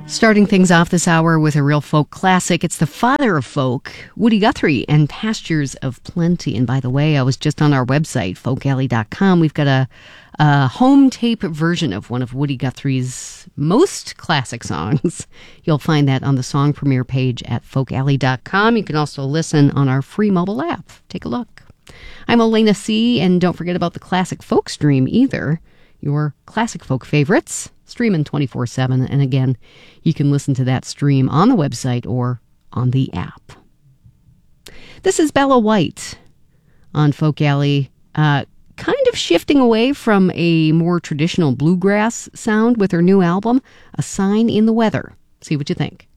Starting things off this hour with a real folk classic. It's the father of folk, Woody Guthrie and Pastures of Plenty. And by the way, I was just on our website, folkalley.com. We've got a home tape version of one of Woody Guthrie's most classic songs. You'll find that on the song premiere page at folkalley.com. You can also listen on our free mobile app. Take a look. I'm Elena C., and don't forget about the Classic Folk Stream either. Your classic folk favorites, streaming 24/7. And again, you can listen to that stream on the website or on the app. This is Bella White on Folk Alley, kind of shifting away from a more traditional bluegrass sound with her new album, A Sign in the Weather. See what you think.